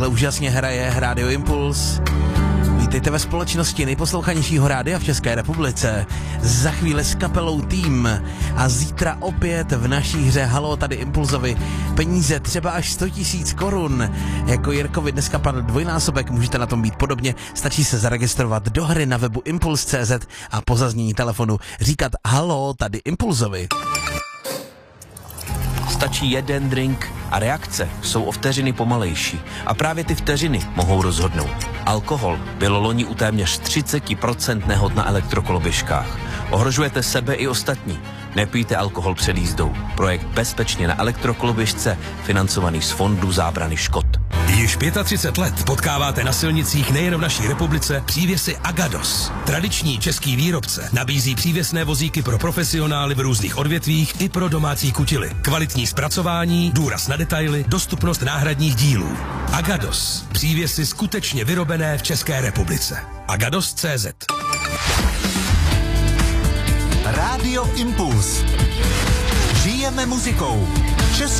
takhle úžasně hraje Rádio Impuls. Vítejte ve společnosti nejposlouchanějšího rádia v České republice. Za chvíli s kapelou Tým a zítra opět v naší hře Halo, tady Impulzovi. Peníze třeba až 100 000 korun. Jako Jirkovi dneska padl dvojnásobek, můžete na tom být podobně. Stačí se zaregistrovat do hry na webu impuls.cz a po zaznění telefonu říkat Halo, tady Impulzovi. Stačí jeden drink a reakce jsou o vteřiny pomalejší. A právě ty vteřiny mohou rozhodnout. Alkohol bylo loni u téměř 30% nehod na elektrokoloběžkách. Ohrožujete sebe i ostatní. Nepijte alkohol před jízdou. Projekt Bezpečně na elektrokoloběžce, financovaný z Fondu zábrany škod. Již 35 let potkáváte na silnicích nejen v naší republice přívěsy Agados. Tradiční český výrobce nabízí přívěsné vozíky pro profesionály v různých odvětvích i pro domácí kutily. Kvalitní zpracování, důraz na detaily, dostupnost náhradních dílů. Agados. Přívěsy skutečně vyrobené v České republice. Agados.cz. Rádio Impuls. Žijeme muzikou. Český